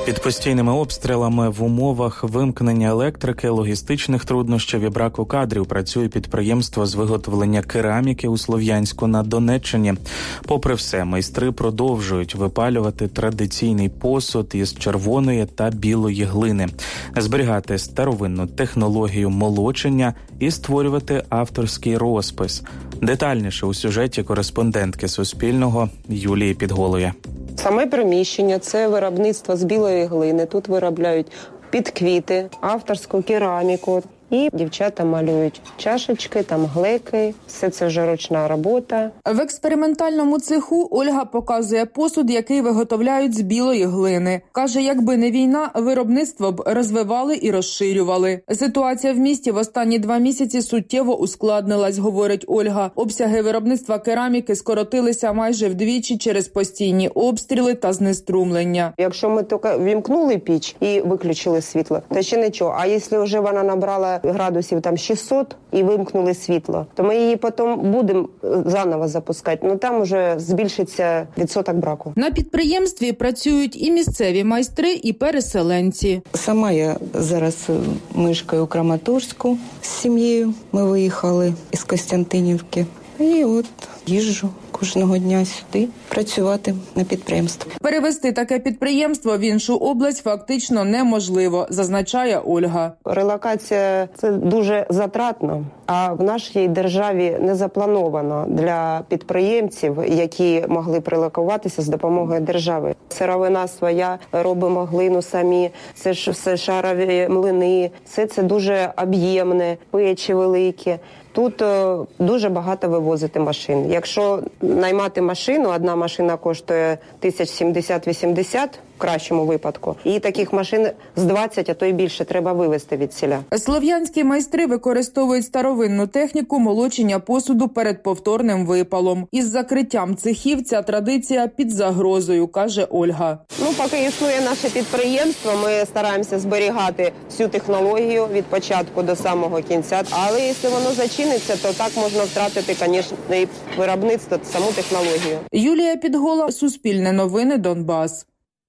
Під постійними обстрілами в умовах вимкнення електрики, логістичних труднощів і браку кадрів працює підприємство з виготовлення кераміки у Слов'янську на Донеччині. Попри все, майстри продовжують випалювати традиційний посуд із червоної та білої глини, зберігати старовинну технологію молочення і створювати авторський розпис. Детальніше у сюжеті кореспондентки Суспільного Юлії Підголої. Саме приміщення – це виробництво з білої глини. Тут виробляють підквіти, авторську кераміку. І дівчата малюють чашечки, там глеки. Все це вже ручна робота. В експериментальному цеху Ольга показує посуд, який виготовляють з білої глини. Каже, якби не війна, виробництво б розвивали і розширювали. Ситуація в місті в останні 2 місяці суттєво ускладнилась, говорить Ольга. Обсяги виробництва кераміки скоротилися майже вдвічі через постійні обстріли та знеструмлення. Якщо ми тільки вімкнули піч і виключили світло, то ще нічого. А якщо вже вона набрала градусів там 600 і вимкнули світло, то ми її потім будемо заново запускати. Ну там вже збільшиться відсоток браку. На підприємстві працюють і місцеві майстри, і переселенці. Сама я зараз мешкаю у Краматорську з сім'єю. Ми виїхали із Костянтинівки. І от їжджу кожного дня сюди працювати на підприємстві. Перевести таке підприємство в іншу область фактично неможливо, зазначає Ольга. Релокація – це дуже затратно, а в нашій державі не заплановано для підприємців, які могли прилокуватися з допомогою держави. Сировина своя, робимо глину самі, це ж все шарові млини, все це дуже об'ємне, печі великі. Тут дуже багато вивозити машин. Якщо наймати машину, одна машина коштує 1070-80 в кращому випадку. І таких машин з 20, а то й більше треба вивезти від селя. Слов'янські майстри використовують старовинну техніку молочення посуду перед повторним випалом. Із закриттям цехів ця традиція під загрозою, каже Ольга. Поки існує наше підприємство, ми стараємося зберігати всю технологію від початку до самого кінця. Але якщо воно зачиниться, то так можна втратити, звісно, і виробництво, саму технологію. Юлія Підгола, Суспільне новини, Донбас.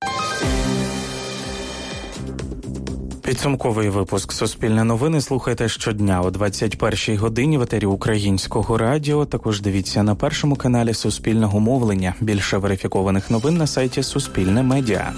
Підсумковий випуск «Суспільне новини» слухайте щодня о 21-й годині в етері Українського радіо. Також дивіться на першому каналі Суспільного мовлення. Більше верифікованих новин на сайті Суспільне Медіа.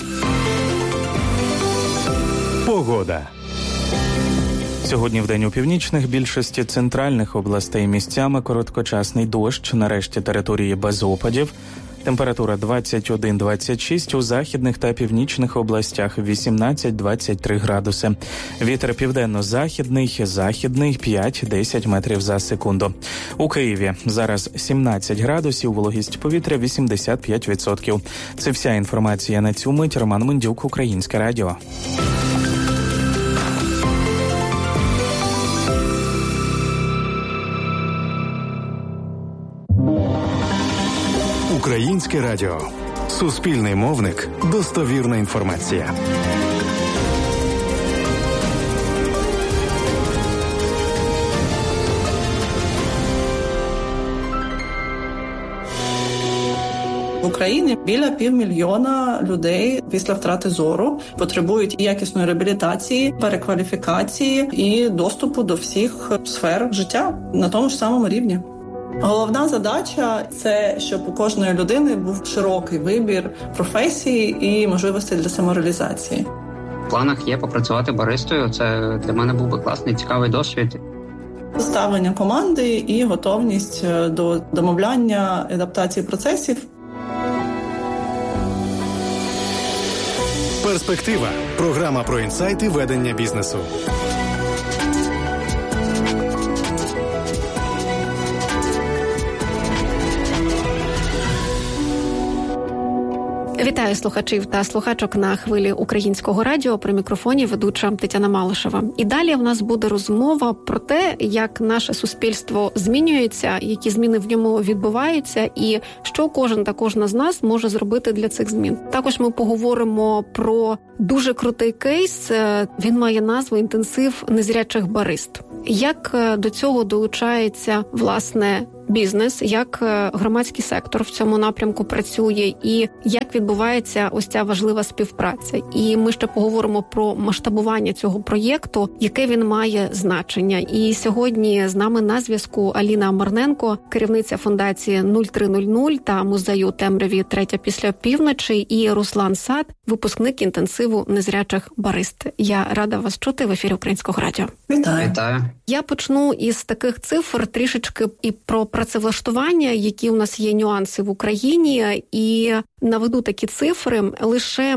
Погода. Сьогодні вдень у північних, більшості центральних областей місцями короткочасний дощ, на решті території без опадів. Температура 21-26, у західних та північних областях 18-23 градуси. Вітер південно-західний, західний 5-10 метрів за секунду. У Києві зараз 17 градусів, вологість повітря 85%. Це вся інформація на цю мить. Роман Мендюк, Українське радіо. Українське радіо. Суспільний мовник. Достовірна інформація. В Україні біля 500 000 людей після втрати зору потребують якісної реабілітації, перекваліфікації і доступу до всіх сфер життя на тому ж самому рівні. Головна задача – це щоб у кожної людини був широкий вибір професії і можливостей для самореалізації. В планах є попрацювати баристою. Це для мене був би класний, цікавий досвід. Ставлення команди і готовність до домовляння, адаптації процесів. Перспектива. Програма про інсайти ведення бізнесу. Вітаю слухачів та слухачок на хвилі Українського радіо. При мікрофоні ведуча Тетяна Малишева. І далі в нас буде розмова про те, як наше суспільство змінюється, які зміни в ньому відбуваються і що кожен та кожна з нас може зробити для цих змін. Також ми поговоримо про дуже крутий кейс. Він має назву «Інтенсив незрячих барист». Як до цього долучається, власне, бізнес, як громадський сектор в цьому напрямку працює і як відбувається ось ця важлива співпраця. І ми ще поговоримо про масштабування цього проєкту, яке він має значення. І сьогодні з нами на зв'язку Аліна Марненко, керівниця фондації 0300 та музею у темряві «Третя після півночі», і Руслан Сад, випускник інтенсиву незрячих барист. Я рада вас чути в ефірі Українського радіо. Вітаю. Я почну із таких цифр трішечки і про працевлаштування, які у нас є нюанси в Україні, і наведу такі цифри. Лише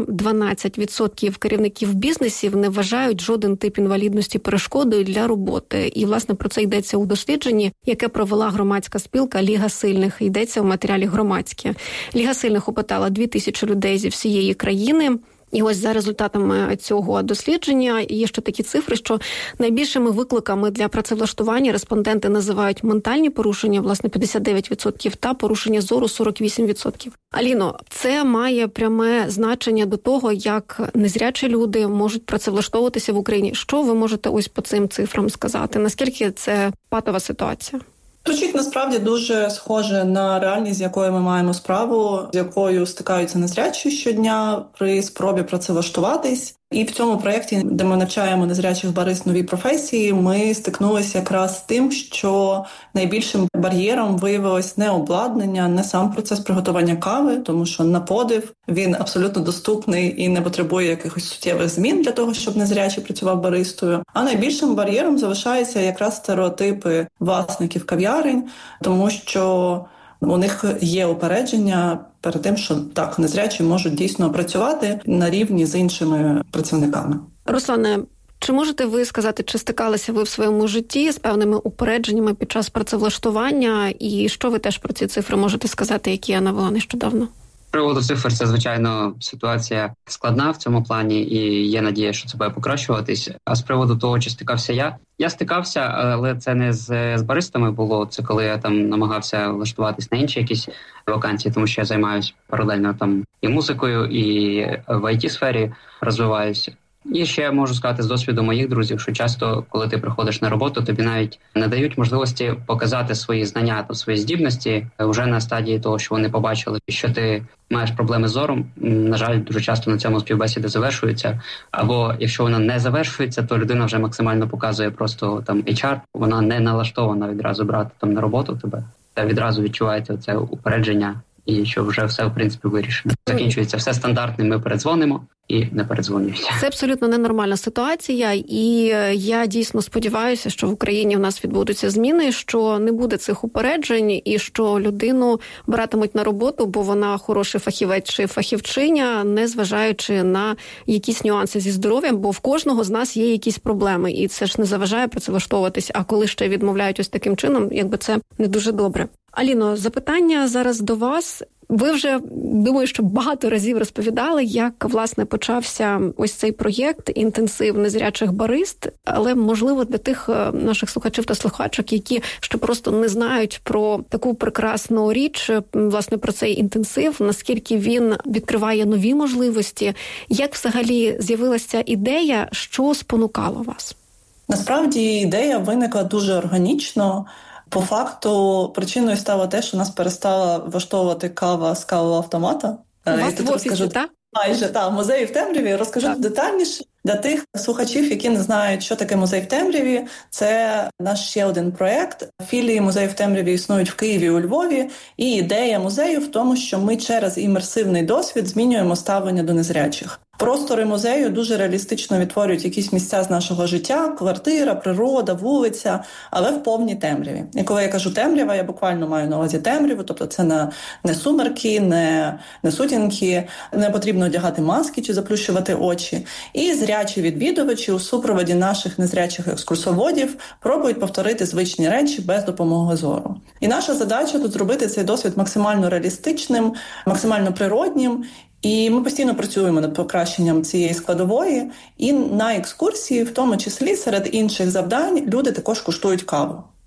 12% керівників бізнесів не вважають жоден тип інвалідності перешкодою для роботи. І, власне, про це йдеться у дослідженні, яке провела громадська спілка «Ліга сильних». Йдеться в матеріалі «Громадське». «Ліга сильних» опитала 2000 людей зі всієї країни. І ось за результатами цього дослідження є ще такі цифри, що найбільшими викликами для працевлаштування респонденти називають ментальні порушення, власне, 59%, та порушення зору 48%. Аліно, це має пряме значення до того, як незрячі люди можуть працевлаштовуватися в Україні. Що ви можете ось по цим цифрам сказати? Наскільки це патова ситуація? Звучить насправді дуже схоже на реальність, з якою ми маємо справу, з якою стикаються незрячі щодня при спробі працевлаштуватись. І в цьому проєкті, де ми навчаємо незрячих барист нові професії, ми стикнулися якраз з тим, що найбільшим бар'єром виявилось не обладнання, не сам процес приготування кави, тому що на подив він абсолютно доступний і не потребує якихось суттєвих змін для того, щоб незрячий працював баристою. А найбільшим бар'єром залишаються якраз стереотипи власників кав'ярень, тому що у них є упередження перед тим, що так, незрячі можуть дійсно працювати на рівні з іншими працівниками. Руслане, чи можете ви сказати, чи стикалися ви в своєму житті з певними упередженнями під час працевлаштування, і що ви теж про ці цифри можете сказати, які я навела нещодавно? З приводу цифр, це, звичайно, ситуація складна в цьому плані, і є надія, що це буде покращуватись. А з приводу того, чи стикався я стикався, але це не з баристами було, це коли я там намагався влаштуватись на інші якісь вакансії, тому що я займаюся паралельно там і музикою, і в IT-сфері розвиваюся. І ще можу сказати з досвіду моїх друзів, що часто, коли ти приходиш на роботу, тобі навіть не дають можливості показати свої знання та свої здібності вже на стадії того, що вони побачили, що ти маєш проблеми з зором. На жаль, дуже часто на цьому співбесіди завершуються. Або якщо вона не завершується, то людина вже максимально показує просто там HR, вона не налаштована відразу брати там на роботу тебе. Та відразу відчувається це упередження. І що вже все, в принципі, вирішено. Закінчується все стандартним, ми передзвонимо і не передзвонюється. Це абсолютно ненормальна ситуація, і я дійсно сподіваюся, що в Україні в нас відбудуться зміни, що не буде цих упереджень, і що людину братимуть на роботу, бо вона хороший фахівець чи фахівчиня, не зважаючи на якісь нюанси зі здоров'ям, бо в кожного з нас є якісь проблеми, і це ж не заважає працевлаштовуватись, а коли ще відмовляють ось таким чином, якби це не дуже добре. Аліно, запитання зараз до вас. Ви вже, думаю, що багато разів розповідали, як, власне, почався ось цей проєкт «Інтенсив незрячих барист», але, можливо, для тих наших слухачів та слухачок, які ще просто не знають про таку прекрасну річ, власне, про цей інтенсив, наскільки він відкриває нові можливості, як взагалі з'явилася ідея, що спонукало вас? Насправді, ідея виникла дуже органічно. По факту, причиною стало те, що нас перестала влаштовувати кава з кавового автомата. У вас в офісі, так? Майже, так, в музеї в темряві. Розкажу детальніше для тих слухачів, які не знають, що таке музей в темряві. Це наш ще один проєкт. Філії музею в темряві існують в Києві і у Львові. І ідея музею в тому, що ми через імерсивний досвід змінюємо ставлення до незрячих. Простори музею дуже реалістично відтворюють якісь місця з нашого життя, квартира, природа, вулиця, але в повній темряві. І коли я кажу темрява, я буквально маю на увазі темряву, тобто це не сумерки, не сутінки, не потрібно одягати маски чи заплющувати очі. І зрячі відвідувачі у супроводі наших незрячих екскурсоводів пробують повторити звичні речі без допомоги зору. І наша задача тут зробити цей досвід максимально реалістичним, максимально природнім. І ми постійно працюємо над покращенням цієї складової. І на екскурсії, в тому числі, серед інших завдань, люди також куштують каву.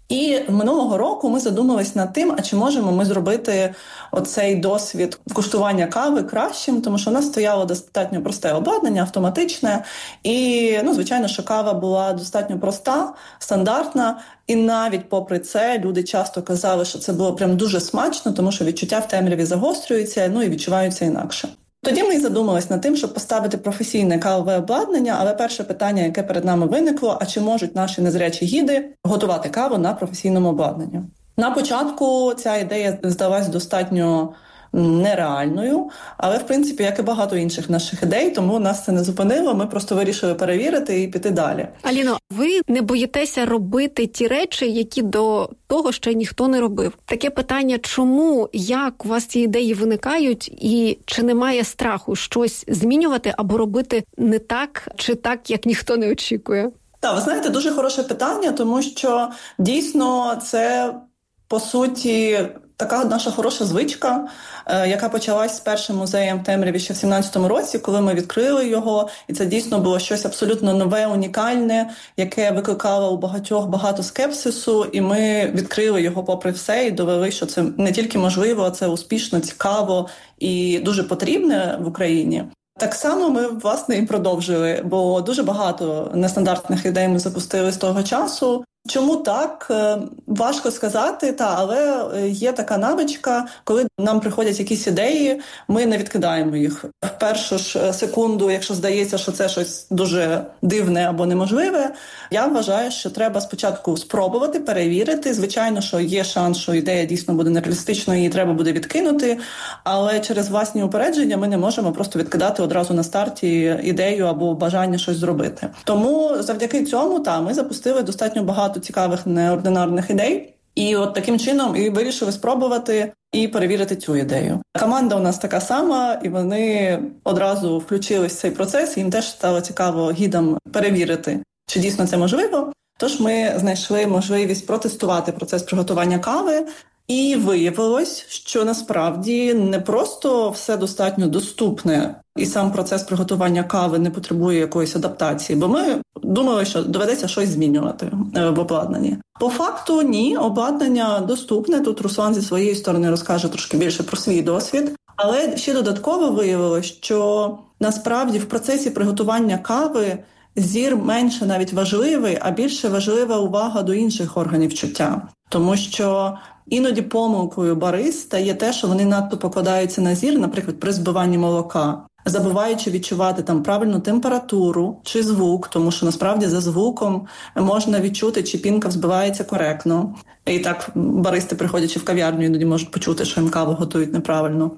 І минулого року ми задумались над тим, а чи можемо ми зробити оцей досвід куштування кави кращим, тому що у нас стояло достатньо просте обладнання, автоматичне, і, звичайно, що кава була достатньо проста, стандартна, і навіть попри це люди часто казали, що це було прям дуже смачно, тому що відчуття в темряві загострюються, і відчуваються інакше. Тоді ми й задумались над тим, щоб поставити професійне кавове обладнання, але перше питання, яке перед нами виникло, а чи можуть наші незрячі гіди готувати каву на професійному обладнанні? На початку ця ідея здалась достатньо нереальною, але, в принципі, як і багато інших наших ідей, тому нас це не зупинило, ми просто вирішили перевірити і піти далі. Аліно, ви не боїтеся робити ті речі, які до того ще ніхто не робив? Таке питання, чому, як у вас ці ідеї виникають, і чи немає страху щось змінювати або робити не так, чи так, як ніхто не очікує? Так, ви знаєте, дуже хороше питання, тому що дійсно це, по суті, така наша хороша звичка, яка почалась з першим музеєм в темряві ще в 17-му році, коли ми відкрили його, і це дійсно було щось абсолютно нове, унікальне, яке викликало у багатьох багато скепсису, і ми відкрили його попри все і довели, що це не тільки можливо, а це успішно, цікаво і дуже потрібне в Україні. Так само ми, власне, і продовжили, бо дуже багато нестандартних ідей ми запустили з того часу. Чому так? Важко сказати, але є така навичка, коли нам приходять якісь ідеї, ми не відкидаємо їх. В першу ж секунду, якщо здається, що це щось дуже дивне або неможливе, я вважаю, що треба спочатку спробувати, перевірити. Звичайно, що є шанс, що ідея дійсно буде нереалістичною, її треба буде відкинути, але через власні упередження ми не можемо просто відкидати одразу на старті ідею або бажання щось зробити. Тому завдяки цьому, ми запустили достатньо багато цікавих неординарних ідей. І от таким чином і вирішили спробувати і перевірити цю ідею. Команда у нас така сама, і вони одразу включились в цей процес, і їм теж стало цікаво гідам перевірити, чи дійсно це можливо. Тож ми знайшли можливість протестувати процес приготування кави, і виявилось, що насправді не просто все достатньо доступне, і сам процес приготування кави не потребує якоїсь адаптації, бо ми думали, що доведеться щось змінювати в обладнанні. По факту ні, обладнання доступне, тут Руслан зі своєї сторони розкаже трошки більше про свій досвід, але ще додатково виявилось, що насправді в процесі приготування кави зір менше навіть важливий, а більше важлива увага до інших органів чуття. Тому що іноді помилкою бариста є те, що вони надто покладаються на зір, наприклад, при збиванні молока, забуваючи відчувати там правильну температуру чи звук, тому що насправді за звуком можна відчути, чи пінка взбивається коректно. І так баристи, приходячи в кав'ярню, іноді можуть почути, що їм каву готують неправильно.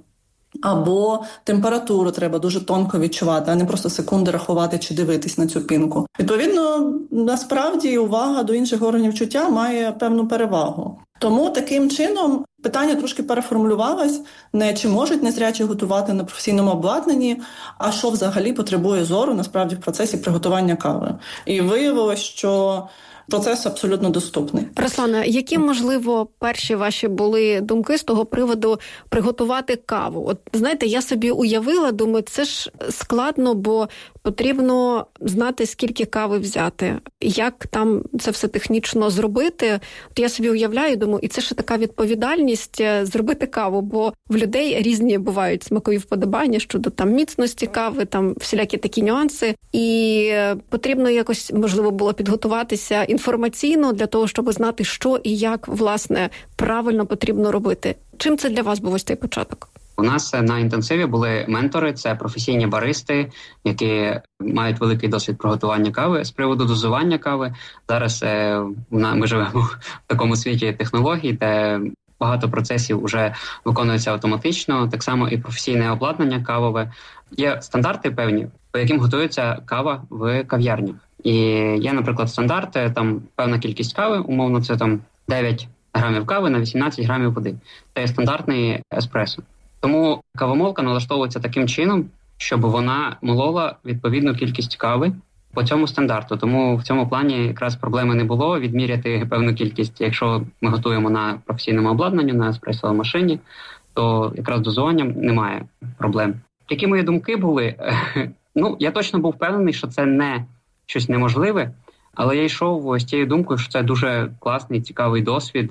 Або температуру треба дуже тонко відчувати, а не просто секунди рахувати чи дивитись на цю пінку. Відповідно, насправді увага до інших органів чуття має певну перевагу. Тому таким чином питання трошки переформулювалось, не чи можуть незрячі готувати на професійному обладнанні, а що взагалі потребує зору насправді в процесі приготування кави. І виявилось, що процес абсолютно доступний. Руслане, які, можливо, перші ваші були думки з того приводу приготувати каву? От, знаєте, я собі уявила, думаю, це ж складно, бо потрібно знати, скільки кави взяти, як там це все технічно зробити. От я собі уявляю, думаю, і це ж така відповідальність зробити каву, бо в людей різні бувають смакові вподобання щодо там міцності кави, там всілякі такі нюанси. І потрібно якось, можливо, було підготуватися інформаційно для того, щоб знати, що і як, власне, правильно потрібно робити. Чим це для вас був ось цей початок? У нас на інтенсиві були ментори, це професійні баристи, які мають великий досвід приготування кави. З приводу дозування кави, зараз ми живемо в такому світі технологій, де багато процесів вже виконується автоматично, так само і професійне обладнання кавове. Є стандарти певні, по яким готується кава в кав'ярнях. І є, наприклад, стандарт, там певна кількість кави, умовно, це там 9 грамів кави на 18 грамів води. Це стандартний еспресо. Тому кавомолка налаштовується таким чином, щоб вона молола відповідну кількість кави по цьому стандарту. Тому в цьому плані якраз проблеми не було відміряти певну кількість. Якщо ми готуємо на професійному обладнанні, на еспресовій машині, то якраз дозуванням немає проблем. Які мої думки були? Я точно був впевнений, що це не щось неможливе, Але я йшов з тією думкою, що це дуже класний, цікавий досвід.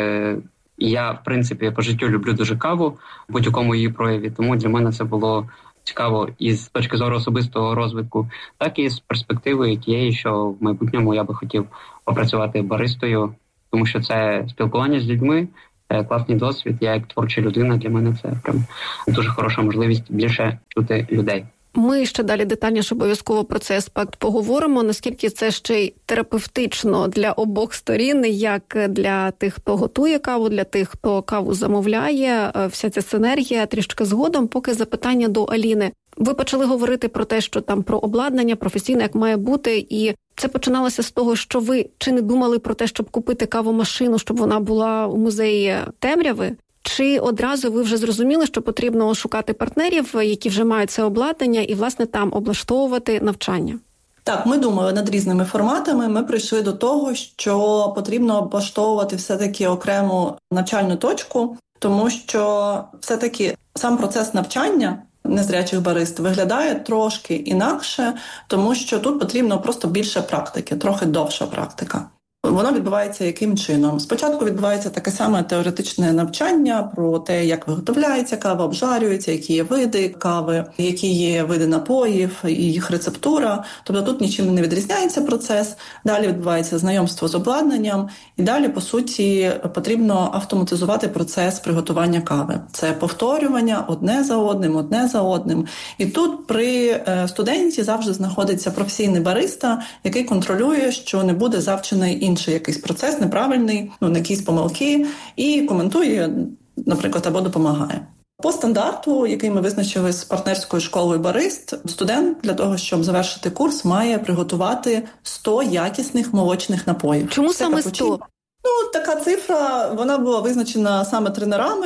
І я, в принципі, по життю люблю дуже каву в будь-якому її прояві, тому для мене це було цікаво і з точки зору особистого розвитку, так і з перспективи тієї, що в майбутньому я би хотів попрацювати баристою, тому що це спілкування з людьми, це класний досвід. Я як творча людина, для мене це прям дуже хороша можливість більше чути людей. Ми ще далі детальніше обов'язково про цей аспект поговоримо, наскільки це ще й терапевтично для обох сторін, як для тих, хто готує каву, для тих, хто каву замовляє, вся ця синергія трішки згодом. Поки запитання до Аліни. Ви почали говорити про те, що там про обладнання професійне, як має бути, і це починалося з того, що ви чи не думали про те, щоб купити кавомашину, щоб вона була у музеї темряви? Чи одразу ви вже зрозуміли, що потрібно шукати партнерів, які вже мають це обладнання, і, власне, там облаштовувати навчання? Так, ми думали над різними форматами. Ми прийшли до того, що потрібно облаштовувати все-таки окрему навчальну точку, тому що все-таки сам процес навчання незрячих барист виглядає трошки інакше, тому що тут потрібно просто більше практики, трохи довша практика. Воно відбувається яким чином? Спочатку відбувається таке саме теоретичне навчання про те, як виготовляється кава, обжарюється, які є види кави, які є види напоїв і їх рецептура. Тобто тут нічим не відрізняється процес. Далі відбувається знайомство з обладнанням. І далі, по суті, потрібно автоматизувати процес приготування кави. Це повторювання одне за одним. І тут при студенті завжди знаходиться професійний бариста, який контролює, що не буде завчений інший якийсь процес, неправильний, якісь помилки, і коментує, наприклад, або допомагає. По стандарту, який ми визначили з партнерською школою барист, студент для того, щоб завершити курс, має приготувати 100 якісних молочних напоїв. Чому саме 100? Така цифра, вона була визначена саме тренерами,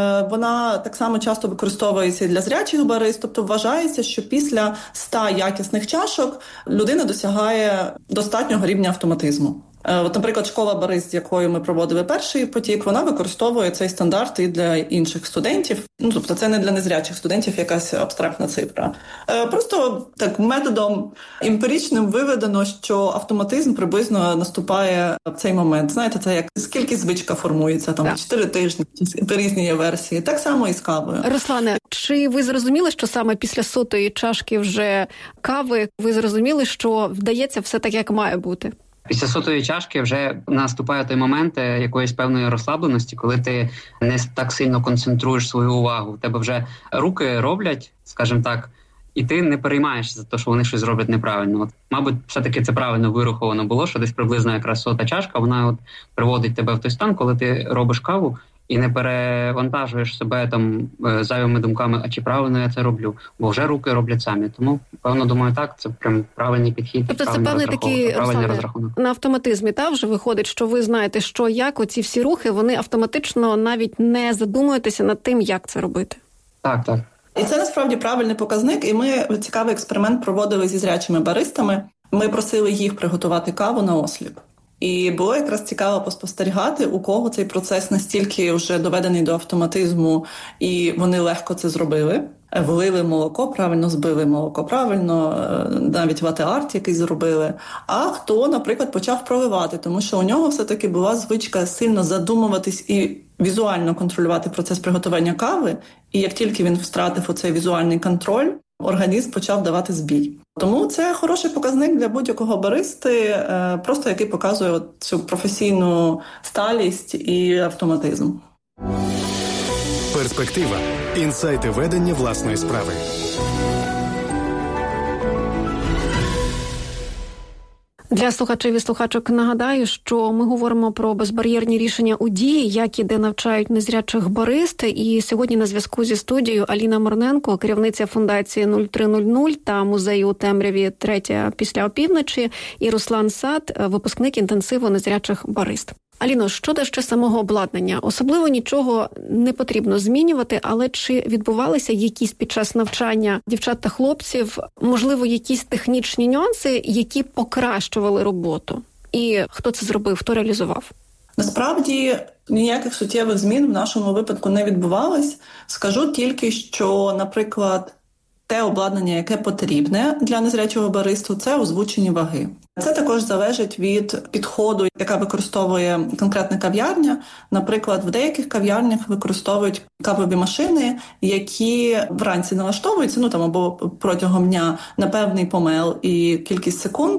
вона так само часто використовується і для зрячих барист, тобто вважається, що після 100 якісних чашок людина досягає достатнього рівня автоматизму. От, наприклад, школа барист, з якою ми проводили перший потік, вона використовує цей стандарт і для інших студентів. Тобто це не для незрячих студентів якась абстрактна цифра. Просто так методом емпіричним виведено, що автоматизм приблизно наступає в цей момент. Знаєте, це як скільки звичка формується, там 4 тижні, різні є версії. Так само і з кавою. Руслане, чи ви зрозуміли, що саме після 100-ї чашки вже кави ви зрозуміли, що вдається все так, як має бути? Після 100-ї чашки вже наступає той момент якоїсь певної розслабленості, коли ти не так сильно концентруєш свою увагу. У тебе вже руки роблять, скажімо так, і ти не переймаєшся за те, що вони щось зроблять неправильно. От, мабуть, все-таки це правильно вираховано було, що десь приблизно якраз 100-та чашка, вона приводить тебе в той стан, коли ти робиш каву і не перевантажуєш себе там зайвими думками, а чи правильно я це роблю, бо вже руки роблять самі. Тому, певно, думаю, так, це прям правильний підхід. Тобто це певний такий, Руслане, на автоматизмі, вже виходить, що ви знаєте, що як, оці всі рухи, вони автоматично навіть не задумуєтеся над тим, як це робити. Так. І це насправді правильний показник, і ми цікавий експеримент проводили зі зрячими баристами. Ми просили їх приготувати каву на осліп. І було якраз цікаво поспостерігати, у кого цей процес настільки вже доведений до автоматизму, і вони легко це зробили. Влили молоко, правильно збили молоко, правильно, навіть лате-арт який зробили. А хто, наприклад, почав проливати, тому що у нього все-таки була звичка сильно задумуватись і візуально контролювати процес приготування кави. І як тільки він втратив оцей візуальний контроль, організм почав давати збій. Тому це хороший показник для будь-якого баристи, просто який показує цю професійну сталість і автоматизм. Перспектива. Інсайти ведення власної справи. Для слухачів і слухачок нагадаю, що ми говоримо про безбар'єрні рішення у дії, як і де навчають незрячих барист. І сьогодні на зв'язку зі студією Аліна Морненко, керівниця фундації 0300 та музею у темряві 3 після опівночі, і Руслан Сад, випускник інтенсиву незрячих барист. Аліно, щодо ще самого обладнання, особливо нічого не потрібно змінювати, але чи відбувалися якісь під час навчання дівчат та хлопців, можливо, якісь технічні нюанси, які покращували роботу? І хто це зробив, хто реалізував? Насправді, ніяких суттєвих змін в нашому випадку не відбувалось. Скажу тільки, що, наприклад, те обладнання, яке потрібне для незрячого баристу, це озвучені ваги. Це також залежить від підходу, яка використовує конкретна кав'ярня. Наприклад, в деяких кав'ярнях використовують кавові машини, які вранці налаштовуються, або протягом дня на певний помел і кількість секунд,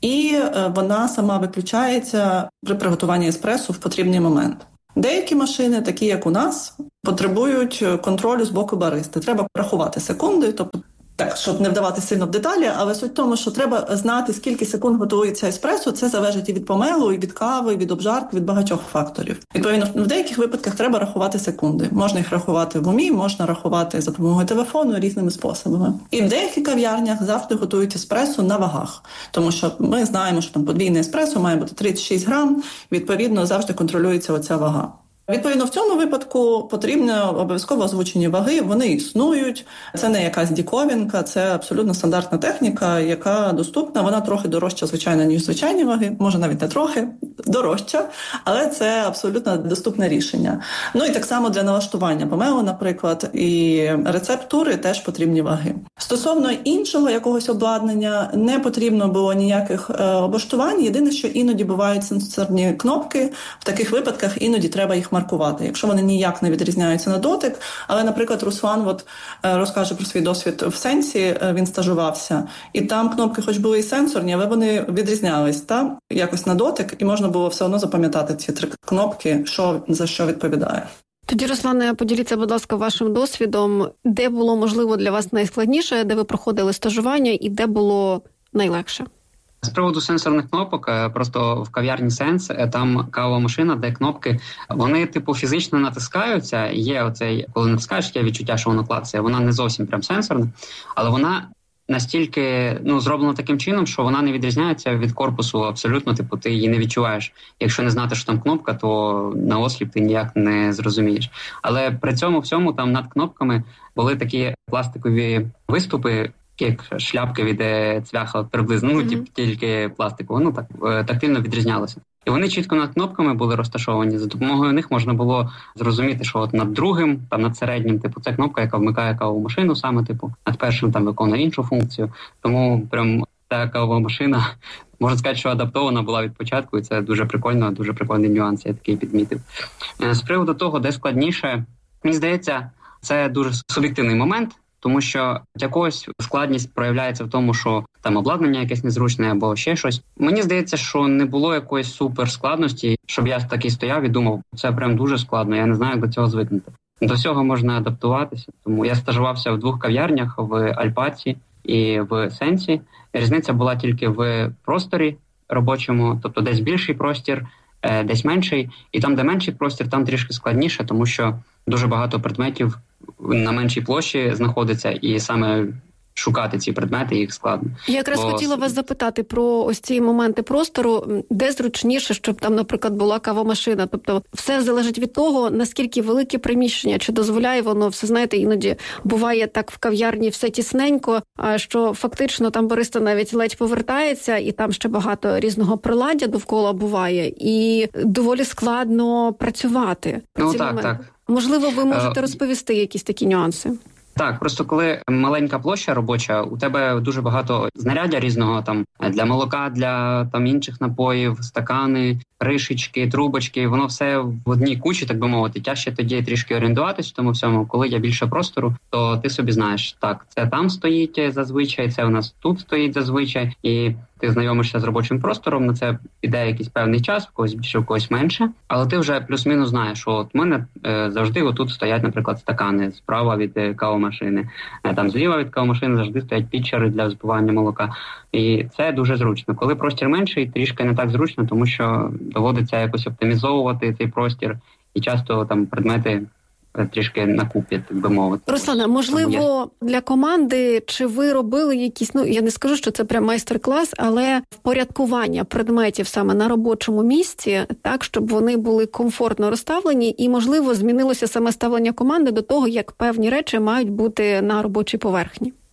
і вона сама виключається при приготуванні еспресо в потрібний момент. Деякі машини, такі як у нас, потребують контролю з боку баристи. Треба рахувати секунди, тобто так, щоб не вдавати сильно в деталі, але суть в тому, що треба знати, скільки секунд готується еспресо. Це залежить і від помелу, і від кави, і від обжарки, від багатьох факторів. Відповідно, в деяких випадках треба рахувати секунди. Можна їх рахувати в умі, можна рахувати за допомогою телефону різними способами. І в деяких кав'ярнях завжди готують еспресо на вагах. Тому що ми знаємо, що там подвійне еспресо має бути 36 грам, відповідно, завжди контролюється оця вага. Відповідно, в цьому випадку потрібно обов'язково озвучені ваги, вони існують, це не якась диковинка, це абсолютно стандартна техніка, яка доступна, вона трохи дорожча, звичайно, ніж звичайні ваги, може навіть не трохи, дорожча, але це абсолютно доступне рішення. І так само для налаштування помелу, наприклад, і рецептури теж потрібні ваги. Стосовно іншого якогось обладнання не потрібно було ніяких облаштувань, єдине, що іноді бувають сенсорні кнопки, в таких випадках іноді треба їх маркувати, якщо вони ніяк не відрізняються на дотик. Але, наприклад, Руслан розкаже про свій досвід в Сенсі, він стажувався, і там кнопки хоч були і сенсорні, але вони відрізнялись якось на дотик, і можна було все одно запам'ятати ці 3 кнопки, що за що відповідає. Тоді, Руслане, поділіться, будь ласка, вашим досвідом, де було, можливо, для вас найскладніше, де ви проходили стажування і де було найлегше? З приводу сенсорних кнопок, просто в кав'ярні Сенс, там кавова машина, де кнопки, вони фізично натискаються, є оцей, коли натискаєш, є відчуття, що воно клацає, вона не зовсім прям сенсорна, але вона настільки зроблена таким чином, що вона не відрізняється від корпусу абсолютно, ти її не відчуваєш. Якщо не знати, що там кнопка, то на осліп ти ніяк не зрозумієш. Але при цьому всьому там над кнопками були такі пластикові виступи, як шляпки від цвяха приблизно, тільки пластиково, тактильно відрізнялося. І вони чітко над кнопками були розташовані. За допомогою них можна було зрозуміти, що над другим, над середнім, це кнопка, яка вмикає кавову машину саме, над першим виконує іншу функцію. Тому прям та кавова машина, можна сказати, що адаптована була від початку, і це дуже прикольно, дуже прикольний нюанс, я такий підмітив. З приводу того, де складніше, мені здається, це дуже суб'єктивний момент, тому що для когось складність проявляється в тому, що там обладнання якесь незручне або ще щось. Мені здається, що не було якоїсь суперскладності, щоб я такий стояв і думав, це прям дуже складно, я не знаю, як до цього звикнути. До всього можна адаптуватися. Тому я стажувався в 2 кав'ярнях, в Альпаці і в Сенсі. Різниця була тільки в просторі робочому, тобто десь більший простір, десь менший. І там, де менший простір, там трішки складніше, тому що дуже багато предметів на меншій площі знаходиться, і саме шукати ці предмети їх складно. Я якраз хотіла вас запитати про ось ці моменти простору, де зручніше, щоб там, наприклад, була кавомашина. Тобто все залежить від того, наскільки велике приміщення, чи дозволяє воно, все знаєте, іноді буває так в кав'ярні все тісненько, що фактично там бариста навіть ледь повертається, і там ще багато різного приладдя довкола буває, і доволі складно працювати. Так. Можливо, ви можете розповісти якісь такі нюанси? Так, просто коли маленька площа робоча, у тебе дуже багато знаряддя різного для молока, для інших напоїв, стакани, кришечки, трубочки, воно все в одній кучі, так би мовити. Тяжче тоді трішки орієнтуватись в тому всьому. Коли є більше простору, то ти собі знаєш, так, це там стоїть зазвичай, це у нас тут стоїть зазвичай, і ти знайомишся з робочим простором, на це піде якийсь певний час, в когось більше, в когось менше, але ти вже плюс-мінус знаєш, що от в мене завжди отут стоять, наприклад, стакани справа від кавомашини, там зліва від кавомашини завжди стоять пітчери для збивання молока. І це дуже зручно. Коли простір менший, трішки не так зручно, тому що доводиться якось оптимізовувати цей простір, і часто там предмети трішки накуп'ять, так би мовити. Руслана, можливо, для команди, чи ви робили якісь, я не скажу, що це прям майстер-клас, але впорядкування предметів саме на робочому місці, так, щоб вони були комфортно розставлені, і, можливо, змінилося саме ставлення команди до того, як певні речі мають бути на робочій поверхні?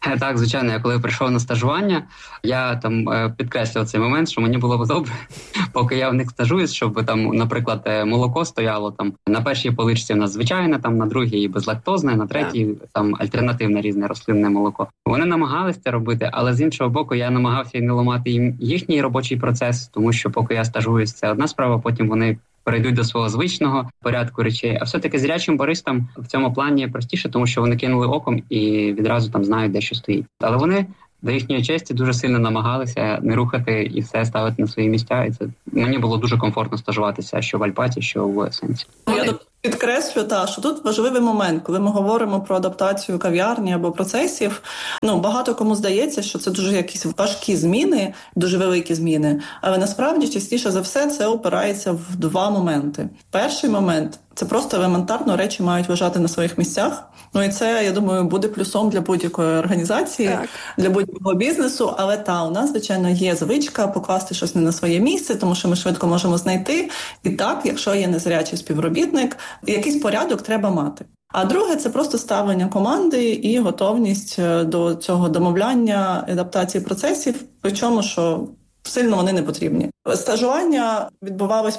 Так, звичайно, я коли прийшов на стажування, я там підкреслював цей момент, що мені було б добре, поки я в них стажуюсь, щоб там, наприклад, молоко стояло там на першій поличці в нас звичайне, там на другій безлактозне, на третій там альтернативне різне рослинне молоко. Вони намагалися це робити, але з іншого боку я намагався і не ламати їм їхній робочий процес, тому що поки я стажуюсь, це одна справа, потім вони перейдуть до свого звичного порядку речей. А все-таки зрячим баристам в цьому плані простіше, тому що вони кинули оком і відразу там знають, де що стоїть. Але вони до їхньої честі дуже сильно намагалися не рухати і все ставити на свої місця. І це мені було дуже комфортно стажуватися, що в Альпаті, що в Сенсі. Я підкреслю, що тут важливий момент, коли ми говоримо про адаптацію кав'ярні або процесів. Багато кому здається, що це дуже якісь важкі зміни, дуже великі зміни. Але насправді, частіше за все, це опирається в два моменти. Перший момент – це просто елементарно речі мають лежати на своїх місцях. І це, я думаю, буде плюсом для будь-якої організації, для будь-якого бізнесу. Але у нас, звичайно, є звичка покласти щось не на своє місце, тому що ми швидко можемо знайти. І так, якщо є незрячий співробітник, якийсь порядок треба мати. А друге – це просто ставлення команди і готовність до цього домовляння, адаптації процесів, причому, що сильно вони не потрібні. Стажування відбувалось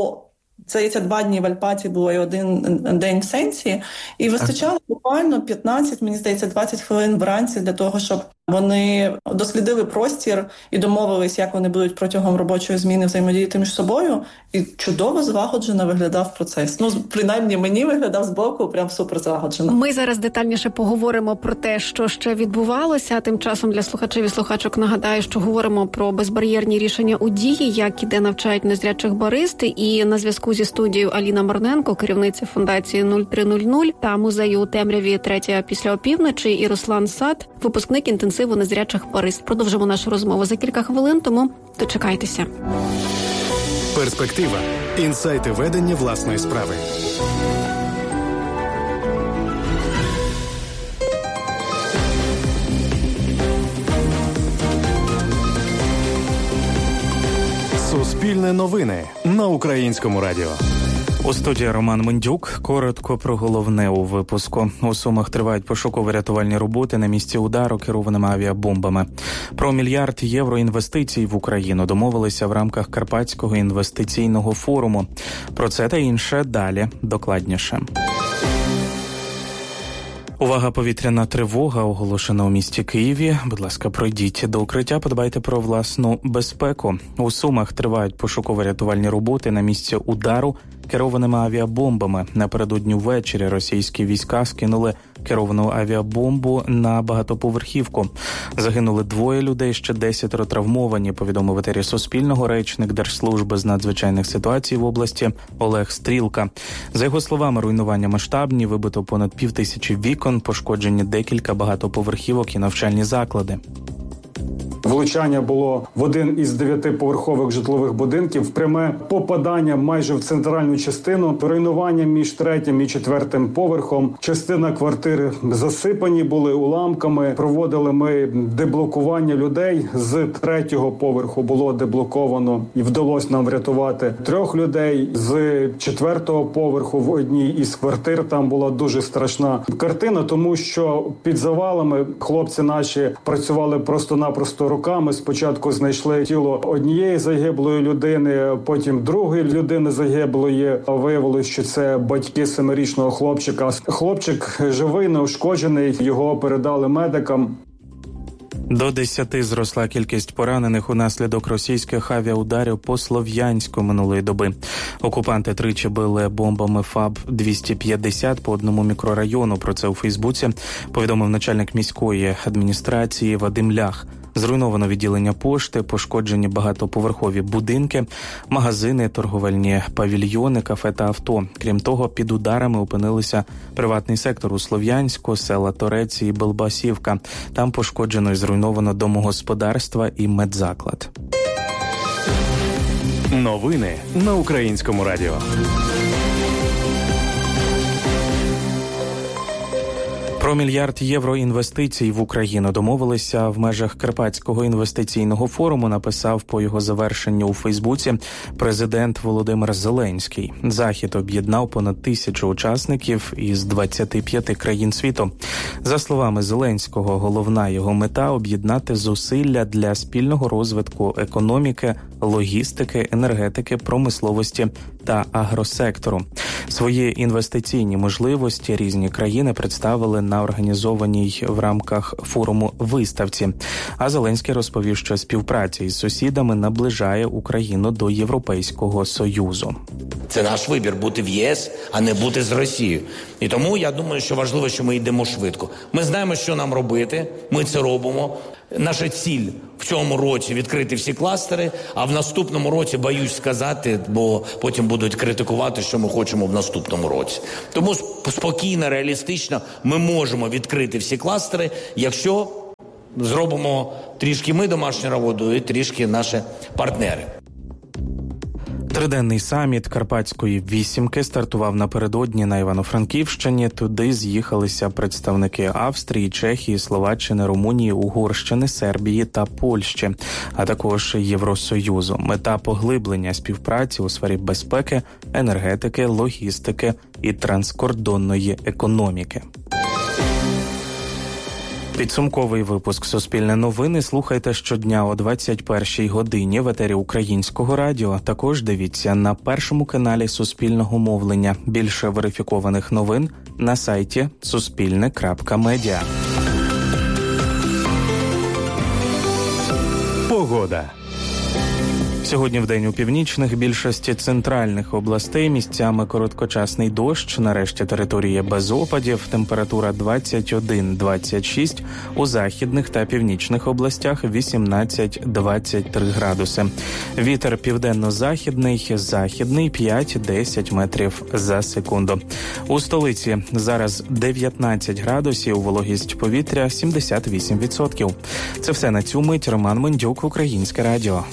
це 2 дні в Альпаті, було і 1 день в Сенсі, і вистачало буквально 15, мені здається, 20 хвилин вранці для того, щоб вони дослідили простір і домовились, як вони будуть протягом робочої зміни взаємодіяти між собою, і чудово злагоджено виглядав процес. Принаймні, мені виглядав збоку прям супер злагоджено. Ми зараз детальніше поговоримо про те, що ще відбувалося. Тим часом для слухачів і слухачок нагадаю, що говоримо про безбар'єрні рішення у дії, як і де навчають незрячих баристи. І на зв'язку зі студією Аліна Марненко, керівниця фундації 0300 та музею у темряві 3 після опівночі, і Руслан Сад, випускник інтенсиву незрячих барист. Продовжимо нашу розмову за кілька хвилин, тому дочекайтеся. Перспектива. Інсайти ведення власної справи. Суспільне новини на Українському радіо. У студії Роман Мендюк. Коротко про головне у випуску. У Сумах тривають пошуково-рятувальні роботи на місці удару керованими авіабомбами. Про $1 мільярд інвестицій в Україну домовилися в рамках Карпатського інвестиційного форуму. Про це та інше далі докладніше. Увага, повітряна тривога оголошена у місті Києві. Будь ласка, пройдіть до укриття, подбайте про власну безпеку. У Сумах тривають пошуково-рятувальні роботи на місці удару керованими авіабомбами. Напередодні ввечері російські війська скинули керовану авіабомбу на багатоповерхівку. Загинули 2 людей, ще 10 травмовані, повідомив в етері Суспільного речник Держслужби з надзвичайних ситуацій в області Олег Стрілка. За його словами, руйнування масштабні, вибито понад 5000 вікон, пошкоджені декілька багатоповерхівок і навчальні заклади. Влучання було в один із 9-поверхових житлових будинків, пряме попадання майже в центральну частину, руйнування між 3-м і 4-м поверхом. Частина квартири засипані були уламками. Проводили ми деблокування людей. З 3-го поверху було деблоковано і вдалося нам врятувати 3 людей. З 4-го поверху в одній із квартир там була дуже страшна картина, тому що під завалами хлопці наші працювали просто-напросто руками. Спочатку знайшли тіло однієї загиблої людини, потім другої людини загиблої. Виявилось, що це батьки 7-річного хлопчика. Хлопчик живий, неушкоджений. Його передали медикам. До 10 зросла кількість поранених унаслідок російських авіаударів по Слов'янську минулої доби. Окупанти тричі били бомбами ФАБ-250 по одному мікрорайону. Про це у Фейсбуці повідомив начальник міської адміністрації Вадим Лях. Зруйновано відділення пошти, пошкоджені багатоповерхові будинки, магазини, торговельні павільйони, кафе та авто. Крім того, під ударами опинилися приватний сектор у Слов'янську, села Торець і Белбасівка. Там пошкоджено і зруйновано домогосподарства і медзаклад. Новини на Українському радіо. Про 1 мільярд євро інвестицій в Україну домовилися в межах Карпатського інвестиційного форуму, написав по його завершенню у Фейсбуці президент Володимир Зеленський. Захід об'єднав понад 1000 учасників із 25 країн світу. За словами Зеленського, головна його мета – об'єднати зусилля для спільного розвитку економіки, логістики, енергетики, промисловості та агросектору. Свої інвестиційні можливості різні країни представили на організованій в рамках форуму виставці. А Зеленський розповів, що співпраця із сусідами наближає Україну до Європейського Союзу. Це наш вибір – бути в ЄС, а не бути з Росією. І тому я думаю, що важливо, що ми йдемо швидко. Ми знаємо, що нам робити, ми це робимо. Наша ціль в цьому році – відкрити всі кластери, а в наступному році, боюсь сказати, бо потім будуть критикувати, що ми хочемо в наступному році. Тому спокійно, реалістично ми можемо відкрити всі кластери, якщо зробимо трішки ми домашню роботу і трішки наші партнери. Триденний саміт Карпатської вісімки стартував напередодні на Івано-Франківщині. Туди з'їхалися представники Австрії, Чехії, Словаччини, Румунії, Угорщини, Сербії та Польщі, а також Євросоюзу. Мета – поглиблення співпраці у сфері безпеки, енергетики, логістики і транскордонної економіки. Підсумковий випуск «Суспільне новини» слухайте щодня о 21-й годині в етері Українського радіо. Також дивіться на першому каналі Суспільного мовлення. Більше верифікованих новин на сайті suspilne.media. Погода. Сьогодні вдень у північних, більшості центральних областей місцями короткочасний дощ, нарешті території без опадів, температура 21-26, у західних та північних областях 18-23 градуси. Вітер південно-західний, західний 5-10 метрів за секунду. У столиці зараз 19 градусів, вологість повітря 78%. Це все на цю мить. Роман Мендюк, Українське радіо.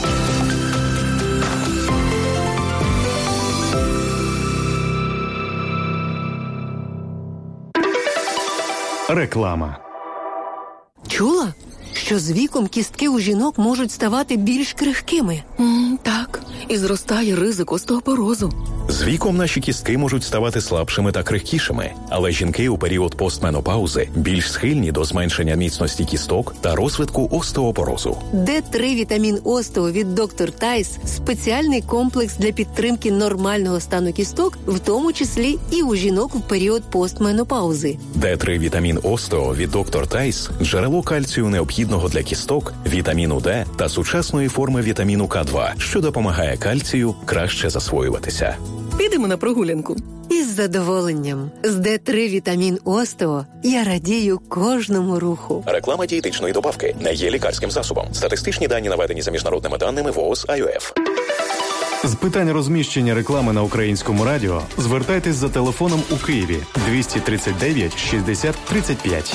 Реклама. Чула, що з віком кістки у жінок можуть ставати більш крихкими? Так, і зростає ризик остеопорозу. З віком наші кістки можуть ставати слабшими та крихкішими, але жінки у період постменопаузи більш схильні до зменшення міцності кісток та розвитку остеопорозу. Д3 вітамін Остео від Доктор Тайс – спеціальний комплекс для підтримки нормального стану кісток, в тому числі і у жінок в період постменопаузи. Д3 вітамін Остео від Доктор Тайс – джерело кальцію необхідного для кісток, вітаміну Д та сучасної форми вітаміну К2, що допомагає кальцію краще засвоюватися. Підемо на прогулянку. Із задоволенням. З Д3 вітамін Остео я радію кожному руху. Реклама дієтичної добавки не є лікарським засобом. Статистичні дані наведені за міжнародними даними ВООЗ АЮФ. З питань розміщення реклами на Українському радіо звертайтесь за телефоном у Києві 239 60 35.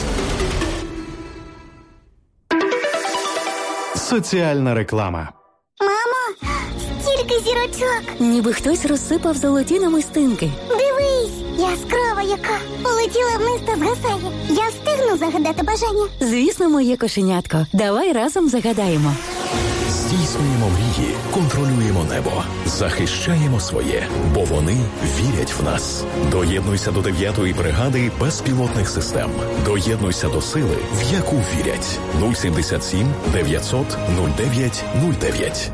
Соціальна реклама. Мамо, стільки зірочок. Ніби хтось розсипав золоті намистинки. Дивись, яскрава яка. Полетіла вниз та згасає. Я встигну загадати бажання? Звісно, моє кошенятко. Давай разом загадаємо. Здійснюємо мрії, контролюємо небо, захищаємо своє, бо вони вірять в нас. Доєднуйся до 9-ї бригади безпілотних систем. Доєднуйся до сили, в яку вірять. 077 900 09 09.